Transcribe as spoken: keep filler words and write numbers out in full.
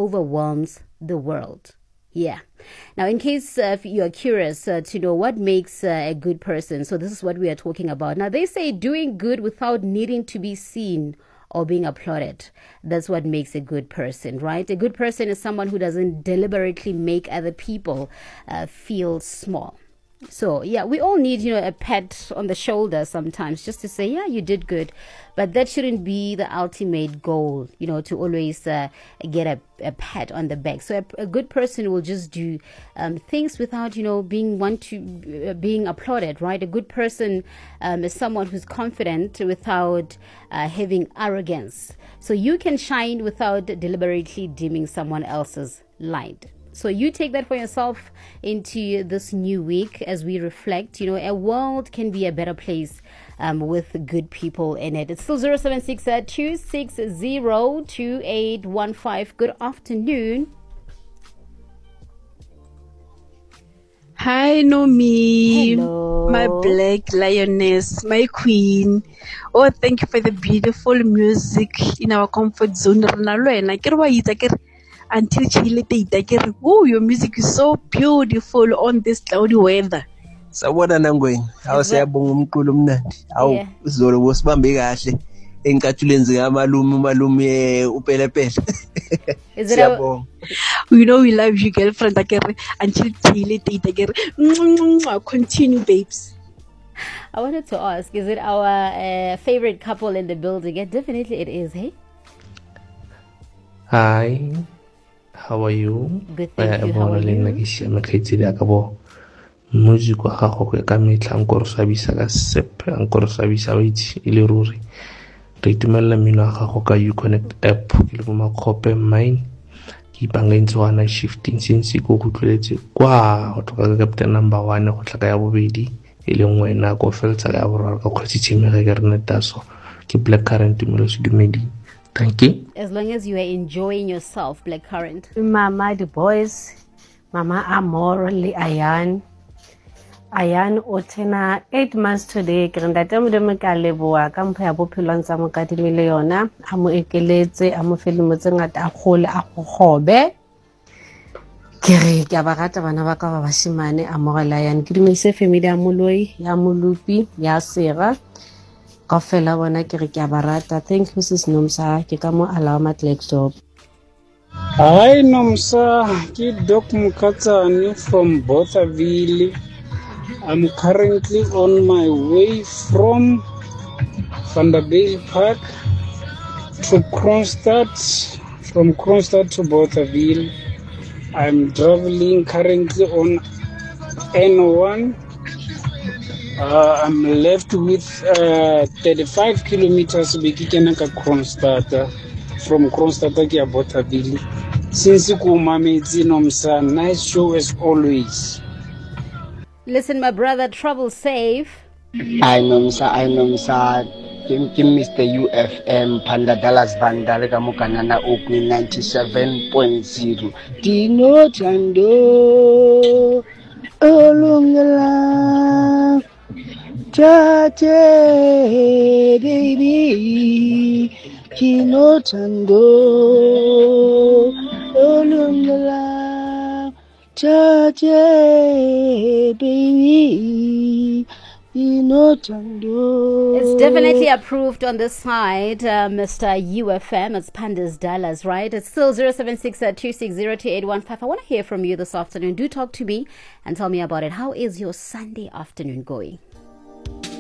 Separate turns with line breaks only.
overwhelms the world. Yeah. Now, in case uh, if you're curious uh, to know what makes uh, a good person, so this is what we are talking about. Now, they say doing good without needing to be seen or being applauded. That's what makes a good person, right? A good person is someone who doesn't deliberately make other people uh, feel small. So, yeah, we all need, you know, a pat on the shoulder sometimes just to say, yeah, you did good. But that shouldn't be the ultimate goal, you know, to always uh, get a, a pat on the back. So a, a good person will just do um, things without, you know, being want to uh, being applauded, right? A good person um, is someone who's confident without uh, having arrogance. So you can shine without deliberately dimming someone else's light. So you take that for yourself into this new week as we reflect. You know, a world can be a better place um, with good people in it. It's still zero seven six two six zero two eight one five. Good afternoon.
Hi, Nomi.
Hello.
My black lioness, my queen. Oh, thank you for the beautiful music in our comfort zone. Until Chile, oh, your music is so beautiful on this cloudy weather.
Sawona nangweni awusiyabonga umculo mnandi awu izolo wosibambe kahle enkatshuleni zikamalume umalume upelepele. Siyabonga.
You know we love you, girlfriend. Until Chile, continue, babes.
I wanted to ask, is it our uh, favorite couple in the building? Yeah, definitely it is, hey?
Hi. How are you?
Good, thank you. How are you?
Music wa gago go ka metla ang go sabisa ka sepe ang go sabisa wa itse ile ruri re itumella mmino wa gago ka Uconnect app ke le mo makope mine ke ipanga ntswana shifting since go go tleletse kwa go toka ka captain number one go tla ka ya bobedi ile ngwe na go feltsa ka borwa ka khotsi tshimege ke rena taso ke black current mo lo sedumedi. Thank you.
As long as you are enjoying yourself, Black Current.
Mama, the boys, Mama Amor, Li Ayan. Ayan otena eight months today. Granda temo de mekaleboa ka mpha ya bophelo ntsa mo ka dimile yona. Amo ekeletse, amo felimo tse ngata a gole a go gobe. Ke re ke ba rata bana ba ka ba bashimane Amor Ayan. Ke dumise family ya moloi, ya molupi, ya sera. Kafela bona ke re ke barata. Thank you sis Nomsa ke ka mo alama Blackstop.
Hi Nomsa, ki Doc Mukatsani from Bothaville. I'm currently on my way from Vanderbilt Park to Kronstadt, from Kronstadt to Bothaville. I'm traveling currently on N one. Uh, I'm left with uh, thirty-five kilometers bekikenaka Kronstadt, from Kronstadt to Bothaville. Since you Nomsa, nice show as always.
Listen, my brother, travel safe.
I Nomsa, I Nomsa, Kim Mister U F M, Panda Dallas Vandale Kamukanana Opening ninety-seven point zero. Dino Chando, Olungala. Tate, baby, Kino Tango, Olungala, Tate, baby, Kino Tango.
It's definitely approved on this side, uh, Mister U F M. It's Pandas Dallas, right? It's still zero seven six two six zero two eight one five. I want to hear from you this afternoon. Do talk to me and tell me about it. How is your Sunday afternoon going?